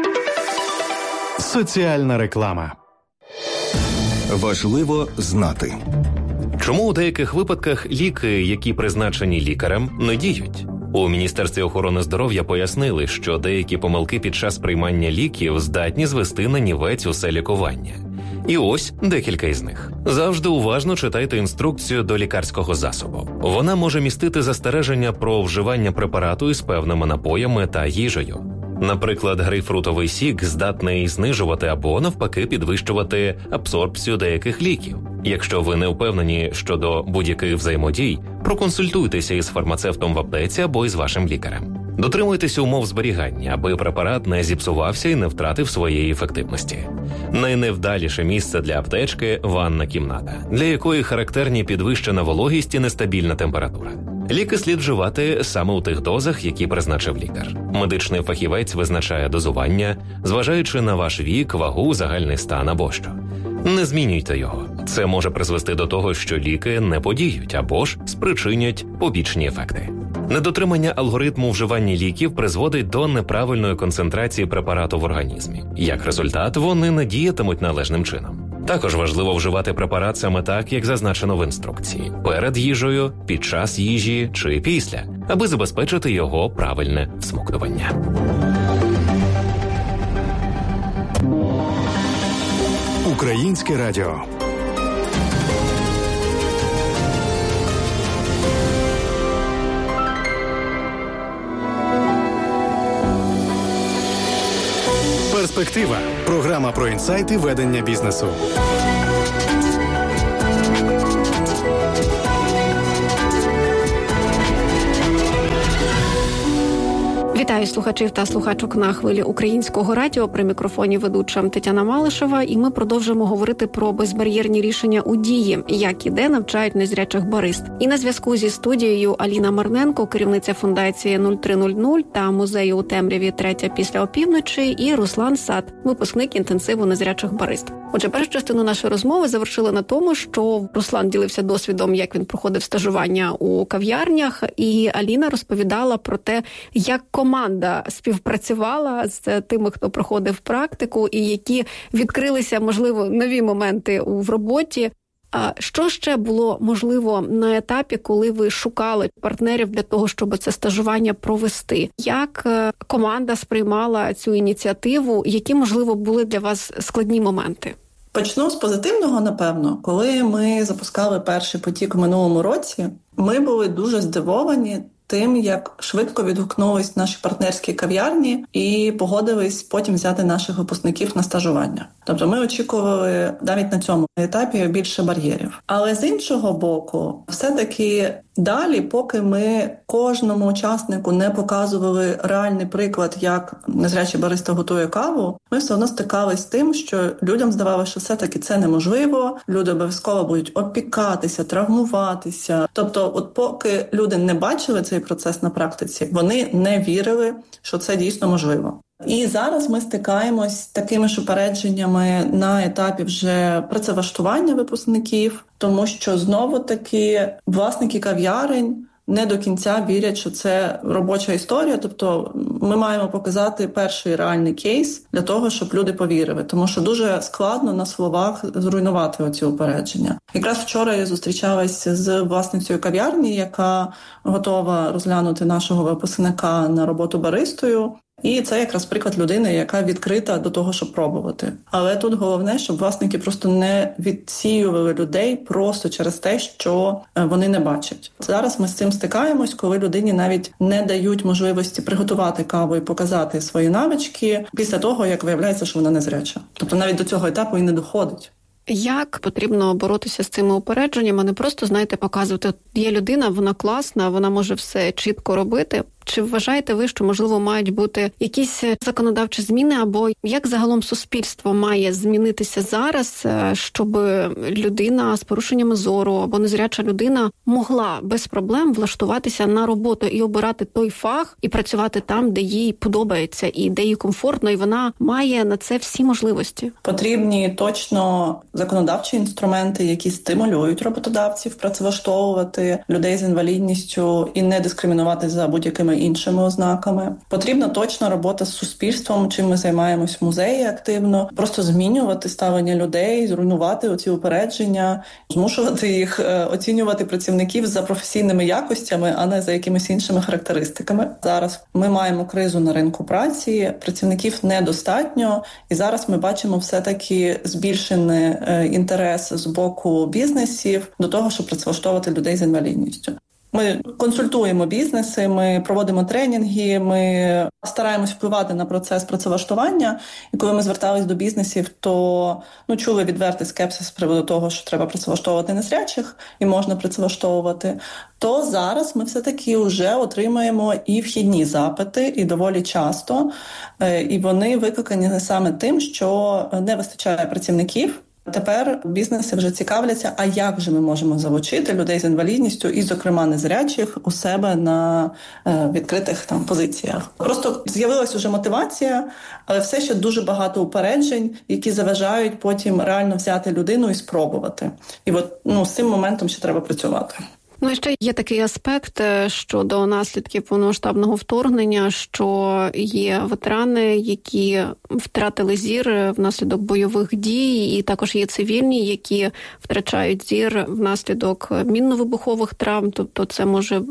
Соціальна реклама. Важливо знати. Чому у деяких випадках ліки, які призначені лікарем, не діють? У Міністерстві охорони здоров'я пояснили, що деякі помилки під час приймання ліків здатні звести на нівець усе лікування. І ось декілька із них. Завжди уважно читайте інструкцію до лікарського засобу. Вона може містити застереження про вживання препарату із певними напоями та їжею. Наприклад, грейпфрутовий сік здатний знижувати або, навпаки, підвищувати абсорбцію деяких ліків. Якщо ви не впевнені щодо будь-яких взаємодій, проконсультуйтеся із фармацевтом в аптеці або із вашим лікарем. Дотримуйтеся умов зберігання, аби препарат не зіпсувався і не втратив своєї ефективності. Найневдаліше місце для аптечки – ванна кімната, для якої характерні підвищена вологість і нестабільна температура. Ліки слід вживати саме у тих дозах, які призначив лікар. Медичний фахівець визначає дозування, зважаючи на ваш вік, вагу, загальний стан або що. Не змінюйте його. Це може призвести до того, що ліки не подіють або ж спричинять побічні ефекти. Недотримання алгоритму вживання ліків призводить до неправильної концентрації препарату в організмі. Як результат, вони не діятимуть належним чином. Також важливо вживати препарат саме так, як зазначено в інструкції – перед їжею, під час їжі чи після, аби забезпечити його правильне всмоктування. Українське радіо. Перспектива. Програма про інсайти ведення бізнесу. Вітаю слухачів та слухачок на хвилі Українського радіо. При мікрофоні ведуча Тетяна Малишева. І ми продовжуємо говорити про безбар'єрні рішення у дії, як і де навчають незрячих барист. І на зв'язку зі студією Аліна Марненко, керівниця фундації 0300 та музею у темряві «Третя після опівночі», і Руслан Сад, випускник інтенсиву незрячих барист. Отже, першу частину нашої розмови завершили на тому, що Руслан ділився досвідом, як він проходив стажування у кав'ярнях, і Аліна розповідала про те, як команда співпрацювала з тими, хто проходив практику, і які відкрилися, можливо, нові моменти в роботі. А що ще було можливо на етапі, коли ви шукали партнерів для того, щоб це стажування провести? Як команда сприймала цю ініціативу? Які, можливо, були для вас складні моменти? Почну з позитивного, напевно. Коли ми запускали перший потік у минулому році, ми були дуже здивовані тим, як швидко відгукнулись наші партнерські кав'ярні і погодились потім взяти наших випускників на стажування. Тобто ми очікували навіть на цьому етапі більше бар'єрів. Але з іншого боку, все-таки далі, поки ми кожному учаснику не показували реальний приклад, як незрячий бариста готує каву, ми все одно стикались з тим, що людям здавалося, що все-таки це неможливо, люди обов'язково будуть опікатися, травмуватися. Тобто, от поки люди не бачили цей процес на практиці, вони не вірили, що це дійсно можливо. І зараз ми стикаємось з такими ж упередженнями на етапі вже працевлаштування випускників, тому що знову-таки власники кав'ярень не до кінця вірять, що це робоча історія. Тобто ми маємо показати перший реальний кейс для того, щоб люди повірили. Тому що дуже складно на словах зруйнувати оці упередження. Якраз вчора я зустрічалася з власницею кав'ярні, яка готова розглянути нашого випускника на роботу баристою. І це якраз приклад людини, яка відкрита до того, щоб пробувати. Але тут головне, щоб власники просто не відсіювали людей просто через те, що вони не бачать. Зараз ми з цим стикаємось, коли людині навіть не дають можливості приготувати каву і показати свої навички після того, як виявляється, що вона незряча. Тобто навіть до цього етапу і не доходить. Як потрібно боротися з цими упередженнями, не просто, знаєте, показувати, є людина, вона класна, вона може все чітко робити. Чи вважаєте ви, що, можливо, мають бути якісь законодавчі зміни, або як загалом суспільство має змінитися зараз, щоб людина з порушеннями зору або незряча людина могла без проблем влаштуватися на роботу і обирати той фах, і працювати там, де їй подобається, і де їй комфортно, і вона має на це всі можливості? Потрібні точно законодавчі інструменти, які стимулюють роботодавців працевлаштовувати людей з інвалідністю і не дискримінувати за будь-якими іншими ознаками. Потрібна точна робота з суспільством, чим ми займаємось в музеї активно. Просто змінювати ставлення людей, зруйнувати оці упередження, змушувати їх оцінювати працівників за професійними якостями, а не за якимись іншими характеристиками. Зараз ми маємо кризу на ринку праці, працівників недостатньо, і зараз ми бачимо все-таки збільшений інтерес з боку бізнесів до того, щоб працевлаштовувати людей з інвалідністю. Ми консультуємо бізнеси, ми проводимо тренінги, ми стараємось впливати на процес працевлаштування. І коли ми звертались до бізнесів, то чули відвертий скепсис з приводу того, що треба працевлаштовувати незрячих і можна працевлаштовувати, то зараз ми все-таки вже отримуємо і вхідні запити, і доволі часто. І вони викликані саме тим, що не вистачає працівників. Тепер бізнеси вже цікавляться, а як же ми можемо залучити людей з інвалідністю і, зокрема, незрячих у себе на відкритих позиціях. Просто з'явилась уже мотивація, але все ще дуже багато упереджень, які заважають потім реально взяти людину і спробувати. І з цим моментом ще треба працювати. І ще є такий аспект щодо наслідків повномасштабного вторгнення, що є ветерани, які втратили зір внаслідок бойових дій, і також є цивільні, які втрачають зір внаслідок мінно-вибухових травм. Тобто це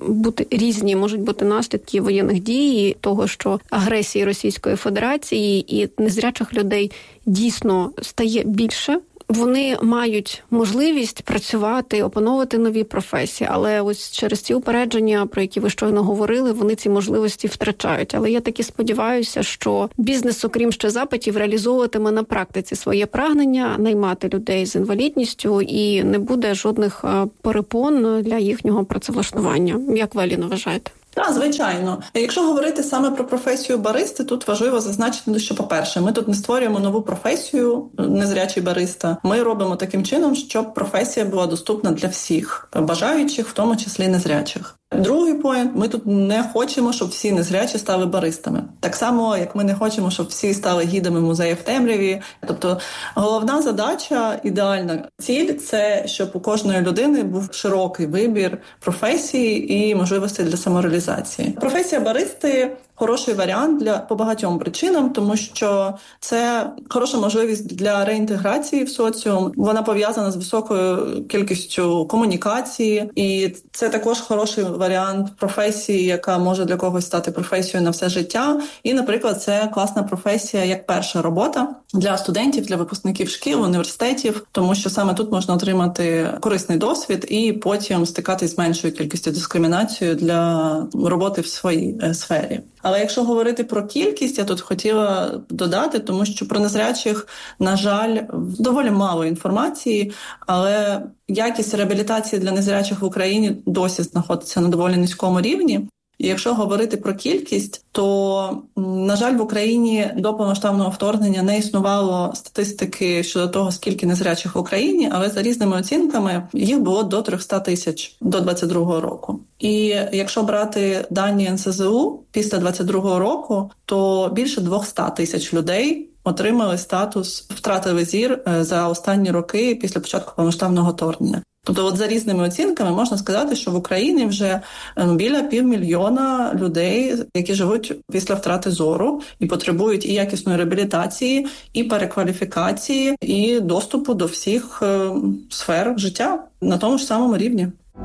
можуть бути наслідки воєнних дій, того, що агресії Російської Федерації і незрячих людей дійсно стає більше. Вони мають можливість працювати, опановувати нові професії, але ось через ці упередження, про які ви щойно говорили, вони ці можливості втрачають. Але я таки сподіваюся, що бізнес, окрім ще запитів, реалізовуватиме на практиці своє прагнення наймати людей з інвалідністю і не буде жодних перепон для їхнього працевлаштування. Як ви, Аліно, вважаєте? Так, звичайно. Якщо говорити саме про професію баристи, тут важливо зазначити, що, по-перше, ми тут не створюємо нову професію незрячий бариста. Ми робимо таким чином, щоб професія була доступна для всіх бажаючих, в тому числі незрячих. Другий поінт, ми тут не хочемо, щоб всі незрячі стали баристами. Так само, як ми не хочемо, щоб всі стали гідами музею в темряві. Тобто головна задача, ідеальна ціль – це щоб у кожної людини був широкий вибір професії і можливостей для самореалізації. Професія баристи – хороший варіант по багатьом причинам, тому що це хороша можливість для реінтеграції в соціум. Вона пов'язана з високою кількістю комунікації, і це також хороший варіант професії, яка може для когось стати професією на все життя. І, наприклад, це класна професія як перша робота для студентів, для випускників шкіл, університетів, тому що саме тут можна отримати корисний досвід і потім стикатись з меншою кількістю дискримінації для роботи в своїй сфері. Але якщо говорити про кількість, я тут хотіла додати, тому що про незрячих, на жаль, доволі мало інформації, але якість реабілітації для незрячих в Україні досі знаходиться на доволі низькому рівні. І якщо говорити про кількість, то, на жаль, в Україні до повномасштабного вторгнення не існувало статистики щодо того, скільки незрячих в Україні, але за різними оцінками їх було до 300 тисяч до 2022 року. І якщо брати дані НСЗУ після 2022 року, то більше 200 тисяч людей отримали статус «втратили зір» за останні роки після початку повномасштабного вторгнення. Тобто за різними оцінками можна сказати, що в Україні вже біля 500 000 людей, які живуть після втрати зору і потребують і якісної реабілітації, і перекваліфікації, і доступу до всіх сфер життя на тому ж самому рівні.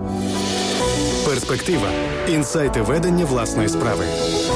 Перспектива. Інсайти ведення власної справи.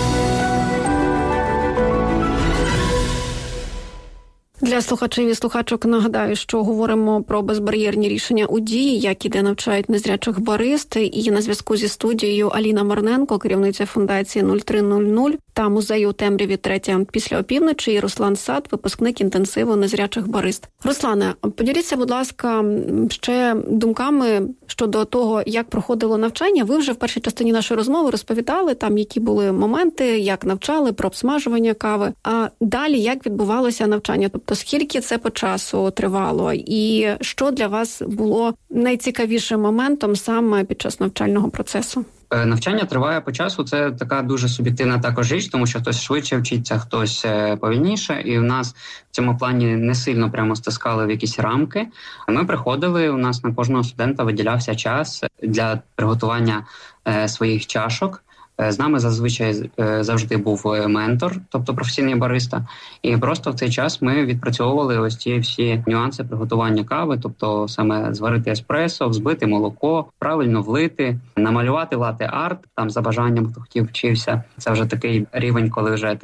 Для слухачів і слухачок нагадаю, що говоримо про безбар'єрні рішення у дії, як і де навчають незрячих барист. І на зв'язку зі студією Аліна Марненко, керівниця фундації 0300 та музею у темряві 3 після опівночі, і Руслан Сад, випускник інтенсиву незрячих барист. Руслане, поділіться, будь ласка, ще думками щодо того, як проходило навчання. Ви вже в першій частині нашої розмови розповідали, там які були моменти, як навчали, про обсмажування кави. А далі як відбувалося навчання? Тобто скільки це по часу тривало? І що для вас було найцікавішим моментом саме під час навчального процесу? Навчання триває по часу, це така дуже суб'єктивна також річ, тому що хтось швидше вчиться, хтось повільніше, і в нас в цьому плані не сильно прямо стискали в якісь рамки. Ми приходили, у нас на кожного студента виділявся час для приготування своїх чашок. З нами зазвичай завжди був ментор, тобто професійний бариста, і просто в цей час ми відпрацьовували ось ці всі нюанси приготування кави, тобто саме зварити еспресо, взбити молоко, правильно влити, намалювати латте-арт, там за бажанням, хто хотів, вчився. Це вже такий рівень, коли вже ти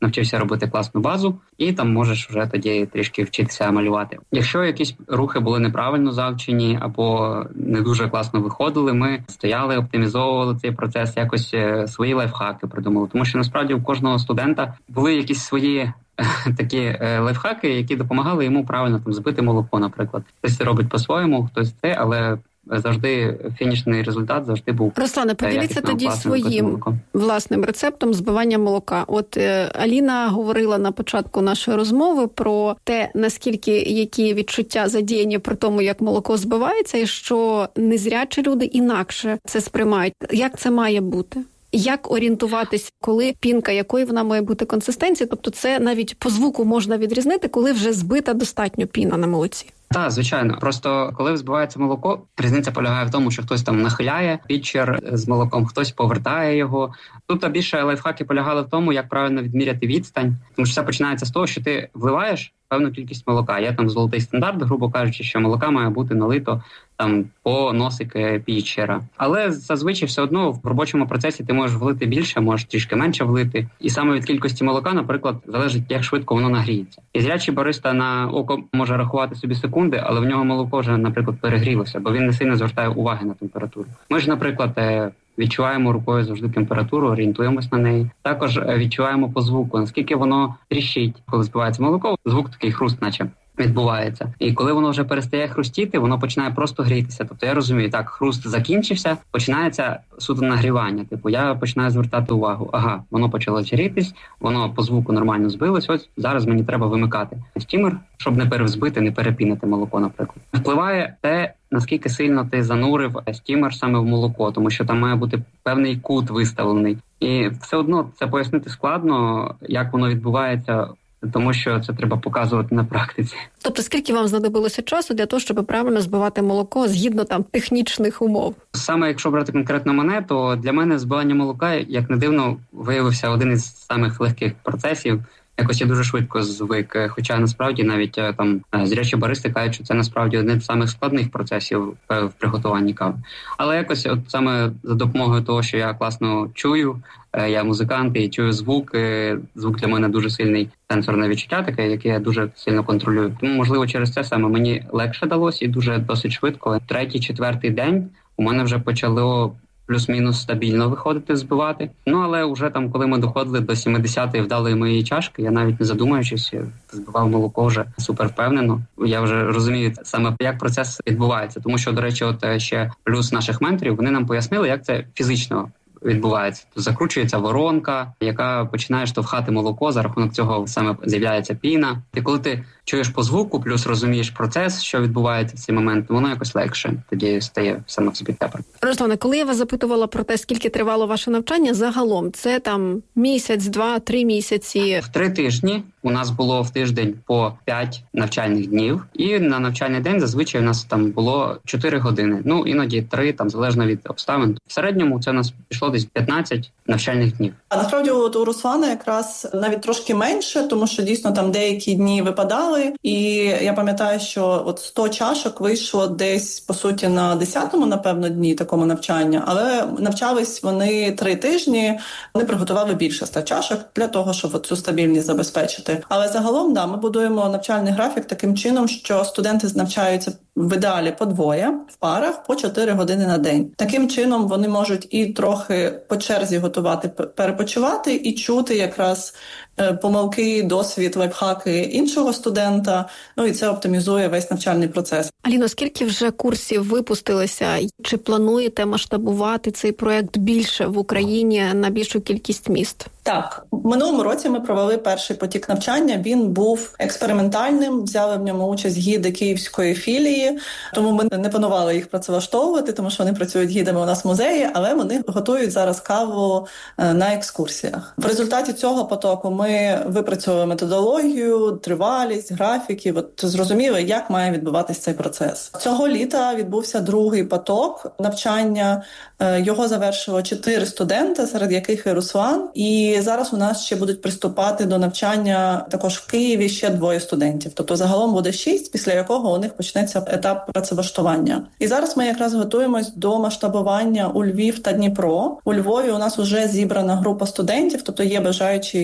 навчився робити класну базу, і там можеш вже тоді трішки вчитися малювати. Якщо якісь рухи були неправильно завчені або не дуже класно виходили, ми стояли, оптимізовували цей процес, якось свої лайфхаки придумали. Тому що насправді у кожного студента були якісь свої такі лайфхаки, які допомагали йому правильно там збити молоко, наприклад. Хтось це робить по-своєму, хтось це, але завжди фінішний результат завжди був. Руслане, поділіться тоді своїм власним рецептом збивання молока. От Аліна говорила на початку нашої розмови про те, наскільки які відчуття задіяні при тому, як молоко збивається, і що незрячі люди інакше це сприймають. Як це має бути? Як орієнтуватись, коли пінка, якої вона має бути консистенції? Тобто це навіть по звуку можна відрізнити, коли вже збита достатньо піна на молоці. Так, звичайно. Просто коли взбивається молоко, різниця полягає в тому, що хтось там нахиляє пітчер з молоком, хтось повертає його. Тут більше лайфхаки полягали в тому, як правильно відміряти відстань. Тому що все починається з того, що ти вливаєш певну кількість молока. Є там золотий стандарт, грубо кажучи, що молока має бути налито там по носик пітчера. Але зазвичай все одно в робочому процесі ти можеш влити більше, можеш трішки менше влити. І саме від кількості молока, наприклад, залежить, як швидко воно нагріється. І зрячий бариста на око може рахувати собі секунди, але в нього молоко вже, наприклад, перегрілося, бо він не сильно звертає уваги на температуру. Ми ж, наприклад, відчуваємо рукою завжди температуру, орієнтуємось на неї. Також відчуваємо по звуку, наскільки воно тріщить. Коли збивається молоко, звук такий хруст, наче відбувається. І коли воно вже перестає хрустіти, воно починає просто грітися. Тобто я розумію, так, хруст закінчився, починається суто нагрівання. Типу, я починаю звертати увагу. Ага, воно почало грітись, воно по звуку нормально збилось, ось зараз мені треба вимикати стімер, щоб не перевзбити, не перепінити молоко, наприклад. Впливає те, наскільки сильно ти занурив стімер саме в молоко, тому що там має бути певний кут виставлений. І все одно це пояснити складно, як воно відбувається, тому що це треба показувати на практиці. Тобто, скільки вам знадобилося часу для того, щоб правильно збивати молоко згідно там технічних умов? Саме якщо брати конкретно мене, то для мене збивання молока, як не дивно, виявився один із самих легких процесів. Якось я дуже швидко звик, хоча насправді навіть там зрячі баристи кажуть, що це насправді один з самих складних процесів в приготуванні кави. Але якось от саме за допомогою того, що я класно чую, я музикант і чую звук. Звук для мене дуже сильний сенсорне відчуття, таке, яке я дуже сильно контролюю. Тому, можливо, через це саме мені легше далося і дуже досить швидко. 3-4 день у мене вже почало плюс-мінус стабільно виходити збивати. Ну, але вже там, коли ми доходили до 70-ї вдалої моєї чашки, я навіть не задумуючись, збивав молоко вже супер впевнено. Я вже розумію саме, як процес відбувається. Тому що, до речі, от ще плюс наших менторів, вони нам пояснили, як це фізично відбувається. Закручується воронка, яка починає штовхати молоко, за рахунок цього саме з'являється піна. І коли ти чуєш по звуку, плюс розумієш процес, що відбувається в цей момент, воно якось легше тоді стає саме в собі тепер. Руслане, коли я вас запитувала про те, скільки тривало ваше навчання, загалом це там місяць, 2-3 місяці? В 3 тижні у нас було в тиждень по 5 навчальних днів, і на навчальний день зазвичай у нас там було 4 години, ну іноді 3, там залежно від обставин. В середньому це у нас пішло десь 15 навчальних днів. А насправді от у Руслана якраз навіть трошки менше, тому що дійсно там деякі дні випадали, і я пам'ятаю, що от 100 чашок вийшло десь, по суті, на 10-му, напевно, дні такому навчання, але навчались вони 3 тижні, вони приготували більше 100 чашок для того, щоб цю стабільність забезпечити. Але загалом, да, ми будуємо навчальний графік таким чином, що студенти навчаються в ідеалі по двоє, в парах, по 4 години на день. Таким чином вони можуть і трохи по черзі готувати, перепочивати і чути якраз помилки, досвід, лайфхаки іншого студента. Ну і це оптимізує весь навчальний процес. Аліно, скільки вже курсів випустилися? Чи плануєте масштабувати цей проект більше в Україні на більшу кількість міст? Так, в минулому році ми провели перший потік навчання. Він був експериментальним, взяли в ньому участь гіди київської філії, тому ми не планували їх працевлаштовувати, тому що вони працюють гідами у нас в музеї, але вони готують зараз каву на екскурсіях. В результаті цього потоку ми випрацьовували методологію, тривалість, графіки, зрозуміли, як має відбуватись цей процес. Цього літа відбувся другий поток навчання. Його завершило 4 студенти, серед яких і Руслан. І зараз у нас ще будуть приступати до навчання також в Києві ще 2 студентів. Тобто загалом буде 6, після якого у них почнеться етап працевлаштування. І зараз ми якраз готуємось до масштабування у Львів та Дніпро. У Львові у нас вже зібрана група студентів, тобто є бажаючі, які готові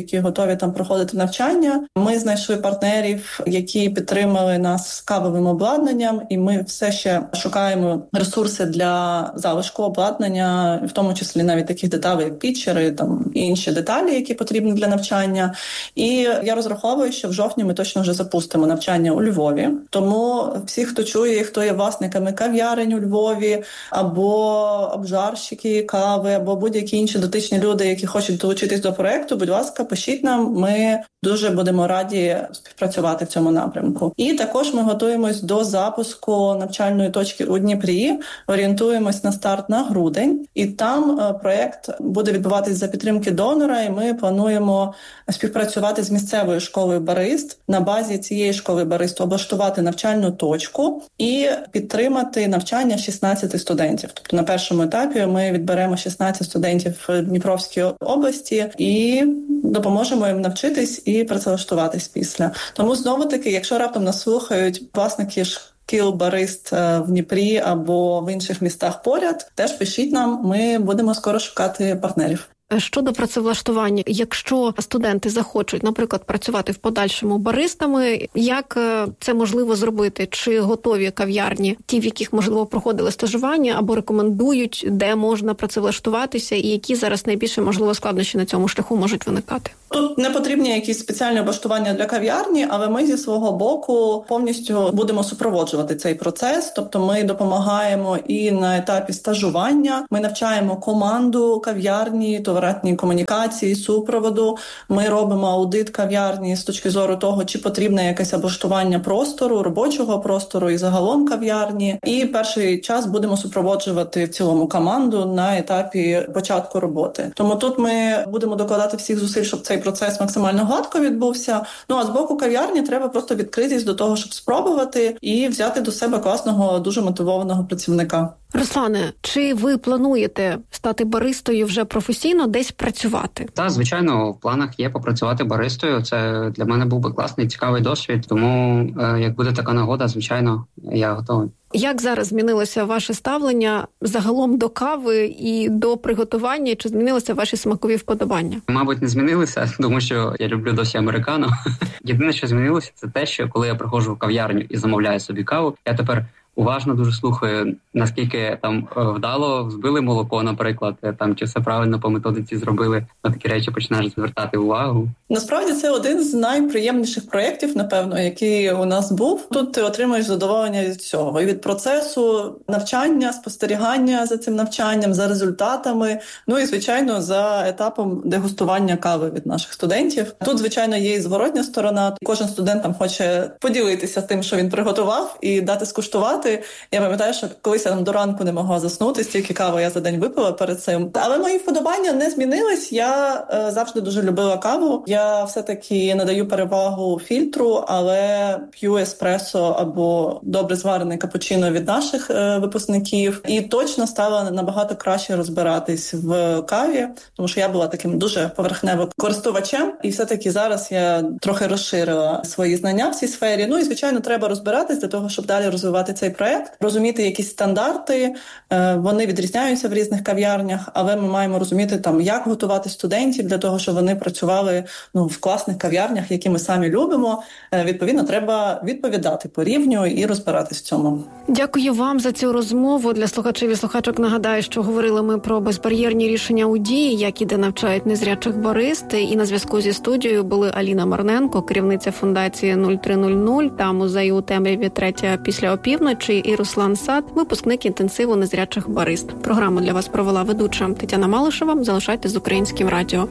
готові там проходити навчання. Ми знайшли партнерів, які підтримали нас з кавовим обладнанням, і ми все ще шукаємо ресурси для залишку обладнання, в тому числі навіть таких деталей, як пітчери, там і інші деталі, які потрібні для навчання. І я розраховую, що в жовтні ми точно вже запустимо навчання у Львові. Тому всі, хто чує, хто є власниками кав'ярень у Львові, або обжарщики кави, або будь-які інші дотичні люди, які хочуть долучитись до проекту, будь ласка, пишіть нам, ми дуже будемо раді співпрацювати в цьому напрямку. І також ми готуємось до запуску навчальної точки у Дніпрі, орієнтуємось на старт на грудень, і там проект буде відбуватись за підтримки донора, і ми плануємо співпрацювати з місцевою школою барист, на базі цієї школи барист облаштувати навчальну точку і підтримати навчання 16 студентів. Тобто на першому етапі ми відберемо 16 студентів в Дніпровській області і допоможемо їм навчитись і працевлаштуватись після. Тому знову-таки, якщо раптом нас слухають власники шкіл барист в Дніпрі або в інших містах поряд, теж пишіть нам, ми будемо скоро шукати партнерів. Щодо працевлаштування, якщо студенти захочуть, наприклад, працювати в подальшому баристами, як це можливо зробити? Чи готові кав'ярні, ті, в яких, можливо, проходили стажування, або рекомендують, де можна працевлаштуватися, і які зараз найбільше, можливо, складнощі на цьому шляху можуть виникати? Тут не потрібні якісь спеціальні облаштування для кав'ярні, але ми зі свого боку повністю будемо супроводжувати цей процес. Тобто ми допомагаємо і на етапі стажування, ми навчаємо команду кав'ярні, товаратні комунікації, супроводу. Ми робимо аудит кав'ярні з точки зору того, чи потрібне якесь облаштування простору, робочого простору і загалом кав'ярні. І перший час будемо супроводжувати в цілому команду на етапі початку роботи. Тому тут ми будемо докладати всіх зусиль, щоб цей процес максимально гладко відбувся. Ну а з боку кав'ярні треба просто відкритись до того, щоб спробувати і взяти до себе класного, дуже мотивованого працівника. Руслане, чи ви плануєте стати баристою вже професійно, десь працювати? Так, звичайно, в планах є попрацювати баристою. Це для мене був би класний, цікавий досвід. Тому, як буде така нагода, звичайно, я готовий. Як зараз змінилося ваше ставлення загалом до кави і до приготування? Чи змінилися ваші смакові вподобання? Мабуть, не змінилися, тому що я люблю досі американо. Єдине, що змінилося, це те, що коли я приходжу в кав'ярню і замовляю собі каву, я тепер уважно дуже слухаю, наскільки там вдало взбили молоко, наприклад, там чи все правильно по методиці зробили. На такі речі починаєш звертати увагу. Насправді це один з найприємніших проєктів, напевно, який у нас був. Тут ти отримуєш задоволення від всього. І від процесу навчання, спостерігання за цим навчанням, за результатами, ну і, звичайно, за етапом дегустування кави від наших студентів. Тут, звичайно, є і зворотня сторона. Кожен студент там хоче поділитися тим, що він приготував, і дати скуштувати. Я пам'ятаю, що колись я там до ранку не могла заснути, стільки кави я за день випила перед цим. Але мої вподобання не змінились. Я завжди дуже любила каву. Я все-таки надаю перевагу фільтру, але п'ю еспресо або добре зварений капучино від наших випускників. І точно стала набагато краще розбиратись в каві, тому що я була таким дуже поверхневим користувачем. І все-таки зараз я трохи розширила свої знання в цій сфері. Ну і, звичайно, треба розбиратись для того, щоб далі розвивати цей проект, розуміти якісь стандарти, вони відрізняються в різних кав'ярнях, але ми маємо розуміти, там, як готувати студентів для того, щоб вони працювали в класних кав'ярнях, які ми самі любимо. Відповідно, треба відповідати по рівню і розбиратись в цьому. Дякую вам за цю розмову. Для слухачів і слухачок нагадаю, що говорили ми про безбар'єрні рішення у дії, які де навчають незрячих барист. І на зв'язку зі студією були Аліна Марненко, керівниця фундації 0300 та музею у темряві 3 після опівночі, і Руслан Сад, випускник інтенсиву незрячих барист. Програму для вас провела ведуча Тетяна Малишева. Залишайтесь з Українським радіо.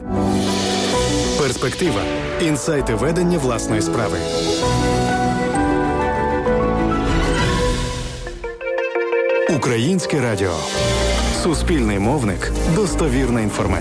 Перспектива. Інсайти ведення власної справи. Українське радіо. Суспільний мовник. Достовірна інформація.